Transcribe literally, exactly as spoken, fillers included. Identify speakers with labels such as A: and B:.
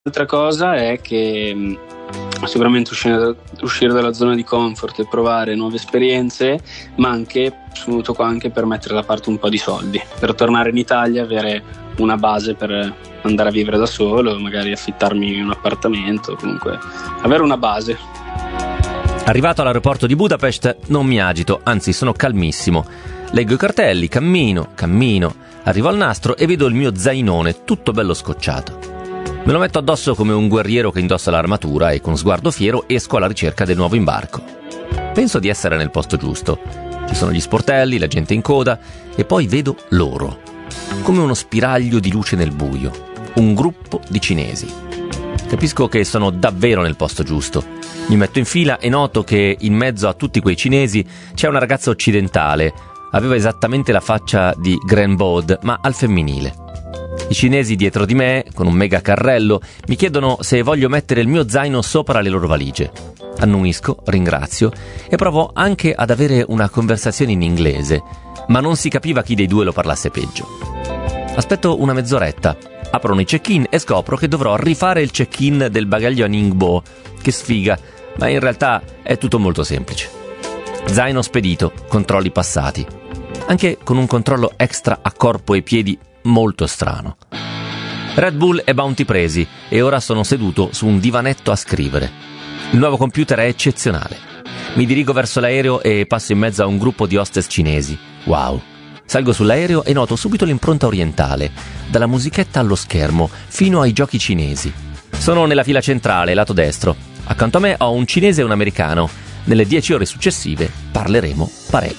A: L'altra cosa è che mh, sicuramente uscire, uscire dalla zona di comfort e provare nuove esperienze, ma anche sono venuto qua anche per mettere da parte un po' di soldi, per tornare in Italia, avere una base per andare a vivere da solo, magari affittarmi un appartamento, comunque avere una base.
B: Arrivato all'aeroporto di Budapest non mi agito, anzi sono calmissimo. Leggo i cartelli, cammino, cammino, arrivo al nastro e vedo il mio zainone tutto bello scocciato. Me lo metto addosso come un guerriero che indossa l'armatura e con sguardo fiero esco alla ricerca del nuovo imbarco. Penso di essere nel posto giusto. Ci sono gli sportelli, la gente in coda e poi vedo loro, come uno spiraglio di luce nel buio, un gruppo di cinesi. Capisco che sono davvero nel posto giusto. Mi metto in fila e noto che in mezzo a tutti quei cinesi c'è una ragazza occidentale. Aveva esattamente la faccia di Gren Bod, ma al femminile. I cinesi dietro di me, con un mega carrello, mi chiedono se voglio mettere il mio zaino sopra le loro valigie. Annuisco, ringrazio e provo anche ad avere una conversazione in inglese, ma non si capiva chi dei due lo parlasse peggio. Aspetto una mezz'oretta, aprono i check-in e scopro che dovrò rifare il check-in del bagaglio a Ningbo. Che sfiga, ma in realtà è tutto molto semplice. Zaino spedito, controlli passati, anche con un controllo extra a corpo e piedi molto strano. Red Bull e Bounty presi e ora sono seduto su un divanetto a scrivere. Il nuovo computer è eccezionale. Mi dirigo verso l'aereo e passo in mezzo a un gruppo di hostess cinesi. Wow! Salgo sull'aereo e noto subito l'impronta orientale, dalla musichetta allo schermo fino ai giochi cinesi. Sono nella fila centrale, lato destro. Accanto a me ho un cinese e un americano. Nelle dieci ore successive parleremo parecchio.